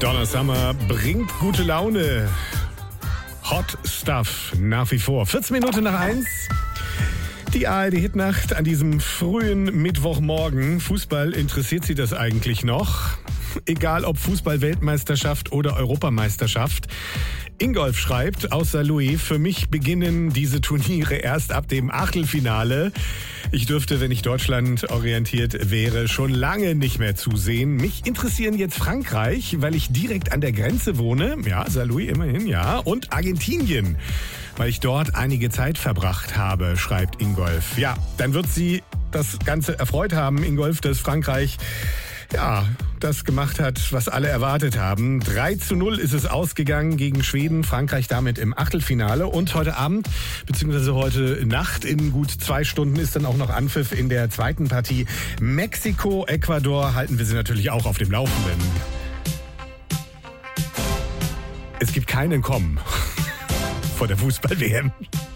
Donna Summer bringt gute Laune. Hot Stuff nach wie vor. 14 Minuten nach 1. Die ARD-Hitnacht an diesem frühen Mittwochmorgen. Fußball, interessiert Sie das eigentlich noch? Egal ob Fußball-Weltmeisterschaft oder Europameisterschaft. Ingolf schreibt aus Saarlouis, für mich beginnen diese Turniere erst ab dem Achtelfinale. Ich dürfte, wenn ich Deutschland orientiert wäre, schon lange nicht mehr zusehen. Mich interessieren jetzt Frankreich, weil ich direkt an der Grenze wohne. Ja, Saarlouis immerhin, ja. Und Argentinien, weil ich dort einige Zeit verbracht habe, schreibt Ingolf. Ja, dann wird Sie das Ganze erfreut haben, Ingolf, dass Frankreich das gemacht hat, was alle erwartet haben. 3:0 ist es ausgegangen gegen Schweden. Frankreich damit im Achtelfinale. Und heute Abend, beziehungsweise heute Nacht in gut 2 Stunden ist dann auch noch Anpfiff in der zweiten Partie. Mexiko, Ecuador halten wir Sie natürlich auch auf dem Laufenden. Es gibt keinen Entkommen vor der Fußball-WM.